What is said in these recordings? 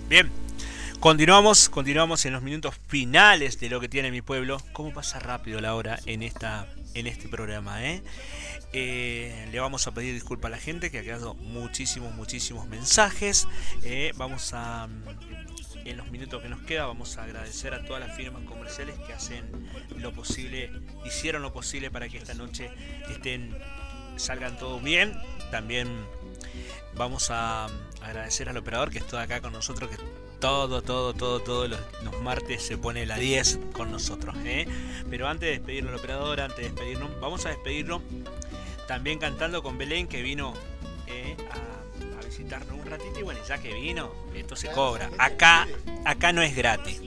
Bien, continuamos en los minutos finales de lo que tiene mi pueblo. ¿Cómo pasa rápido la hora en este programa, eh? Le vamos a pedir disculpas a la gente que ha quedado muchísimos mensajes. Vamos a en los minutos que nos queda vamos a agradecer a todas las firmas comerciales que hacen lo posible, hicieron lo posible para que esta noche salgan todo bien. También vamos a agradecer al operador que está acá con nosotros, que todos los martes se pone la 10 con nosotros, ¿eh? Pero antes de despedirnos al operador, antes de despedirnos, vamos a despedirnos también cantando con Belén, que vino a visitarnos un ratito. Y bueno, ya que vino, esto se cobra. Acá no es gratis.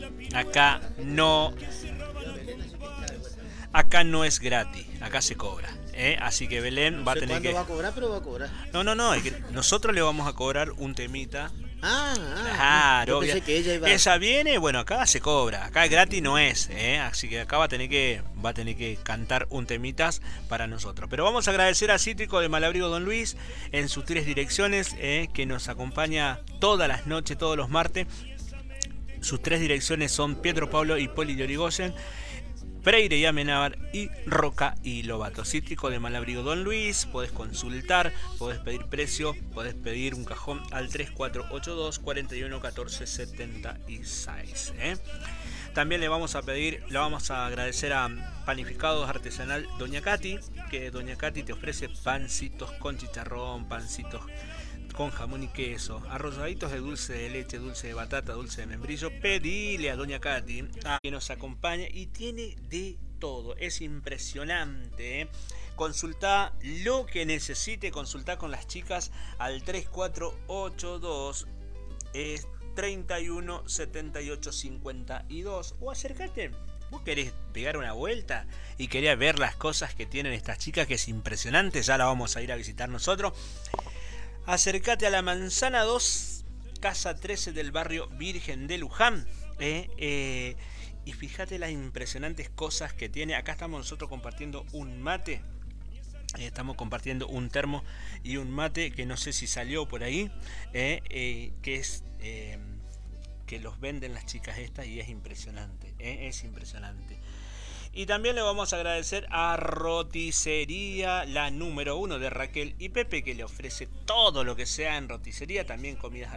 Acá no es gratis. Acá se cobra. Así que Belén va a tener que... ¿Cuándo va a cobrar? Pero va a cobrar. No, es que nosotros le vamos a cobrar un temita. Yo Claro, pensé que ella viene, bueno, acá se cobra, acá gratis no es, así que acá va a tener que cantar un temitas para nosotros. Pero vamos a agradecer a Cítrico de Malabrigo Don Luis en sus 3 direcciones, que nos acompaña todas las noches, todos los martes. Sus 3 direcciones son Pietro Pablo y Poli de Origoyen, Freire y Amenábar y Roca y Lobato. Cítrico de Malabrigo Don Luis, podés consultar, podés pedir precio, podés pedir un cajón al 3482 41 14 76. También le vamos a agradecer a Panificados Artesanal Doña Cati, que Doña Cati te ofrece pancitos con chicharrón, pancitos con jamón y queso, arrolladitos de dulce de leche, dulce de batata, dulce de membrillo. Pedile a Doña Katy que nos acompañe y tiene de todo. Es impresionante. Consultá lo que necesite, consultá con las chicas al 3482 31 78 52 o acércate. ¿Vos querés pegar una vuelta y querés ver las cosas que tienen estas chicas, que es impresionante? Ya la vamos a ir a visitar nosotros. Acércate a la Manzana 2, Casa 13 del barrio Virgen de Luján. Y fíjate las impresionantes cosas que tiene. Acá estamos nosotros compartiendo un mate. Estamos compartiendo un termo y un mate que no sé si salió por ahí. Que es que los venden las chicas estas y es impresionante. Es impresionante. Y también le vamos a agradecer a Roticería, la número 1 de Raquel y Pepe, que le ofrece todo lo que sea en roticería, también comidas